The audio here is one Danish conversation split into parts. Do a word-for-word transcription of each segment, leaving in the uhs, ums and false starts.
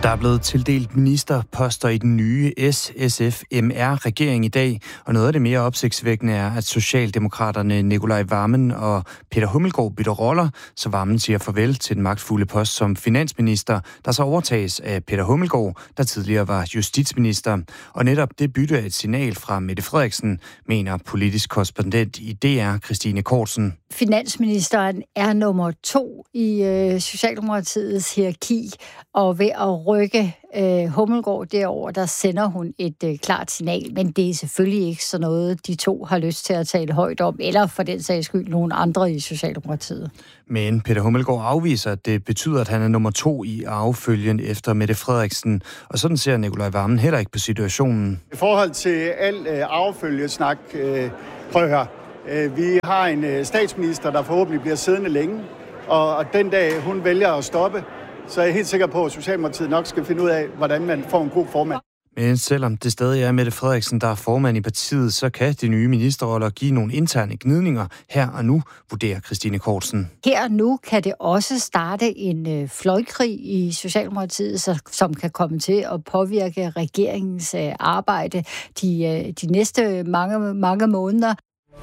Der er blevet tildelt ministerposter i den nye S S F M R-regering i dag, og noget af det mere opsigtsvækkende er, at Socialdemokraterne Nicolai Wammen og Peter Hummelgaard bytter roller, så Wammen siger farvel til den magtfulde post som finansminister, der så overtages af Peter Hummelgaard, der tidligere var justitsminister. Og netop det bytte er et signal fra Mette Frederiksen, mener politisk korrespondent i D R, Christine Kortsen. Finansministeren er nummer to i øh, Socialdemokratiets hierarki, og ved at rykke øh, Hummelgaard derover, der sender hun et øh, klart signal, men det er selvfølgelig ikke sådan noget, de to har lyst til at tale højt om, eller for den sags skyld nogen andre i Socialdemokratiet. Men Peter Hummelgaard afviser, at det betyder, at han er nummer to i arvefølgen efter Mette Frederiksen, og sådan ser Nicolai Wammen heller ikke på situationen. I forhold til al øh, arvefølgesnak, øh, prøv at høre. Vi har en statsminister, der forhåbentlig bliver siddende længe, og den dag hun vælger at stoppe, så er jeg helt sikker på, at Socialdemokratiet nok skal finde ud af, hvordan man får en god formand. Men selvom det stadig er Mette Frederiksen, der er formand i partiet, så kan de nye ministerroller give nogle interne gnidninger her og nu, vurderer Christine Kortsen. Her og nu kan det også starte en øh, fløjkrig i Socialdemokratiet, så, som kan komme til at påvirke regeringens øh, arbejde de, øh, de næste mange, mange måneder.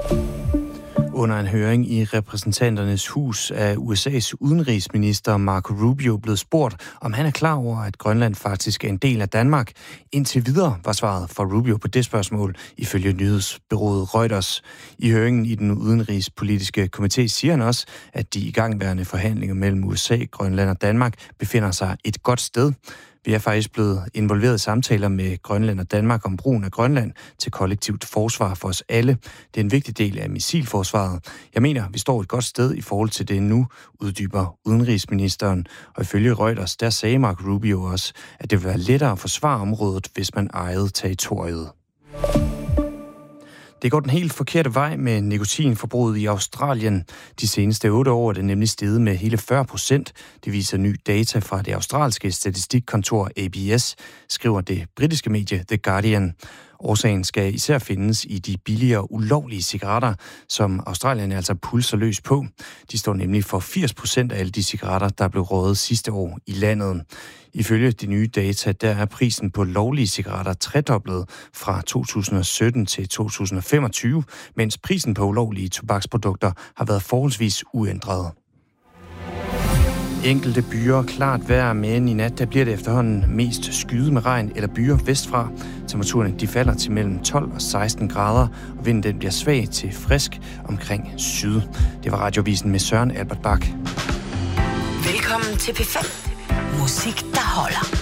Under en høring i repræsentanternes hus er U S A's udenrigsminister Marco Rubio blevet spurgt, om han er klar over, at Grønland faktisk er en del af Danmark. Indtil videre var svaret fra Rubio på det spørgsmål, ifølge nyhedsbureauet Reuters. I høringen i den udenrigspolitiske komité siger han også, at de igangværende forhandlinger mellem U S A, Grønland og Danmark befinder sig et godt sted. Vi er faktisk blevet involveret i samtaler med Grønland og Danmark om brugen af Grønland til kollektivt forsvar for os alle. Det er en vigtig del af missilforsvaret. Jeg mener, vi står et godt sted i forhold til det nu, uddyber udenrigsministeren. Og ifølge Reuters, der sagde Marco Rubio også, at det vil være lettere at forsvare området, hvis man ejede territoriet. Det går den helt forkerte vej med nikotinforbruget i Australien. De seneste otte år er det nemlig steget med hele fyrre procent. Det viser ny data fra det australske statistikkontor A B S, skriver det britiske medie The Guardian. Årsagen skal især findes i de billigere ulovlige cigaretter, som Australien altså pulser løs på. De står nemlig for firs procent af alle de cigaretter, der blev røget sidste år i landet. Ifølge de nye data, der er prisen på lovlige cigaretter tredoblet fra to tusind og sytten til to tusind og femogtyve, mens prisen på ulovlige tobaksprodukter har været forholdsvis uændret. Enkelte byer klart vejr, men i nat der bliver det efterhånden mest skyet med regn eller byer vestfra. Temperaturerne de falder til mellem tolv og seksten grader, og vinden den bliver svag til frisk omkring syd. Det var Radiovisen med Søren Albert Bak. Velkommen til P fem. Musik, der holder.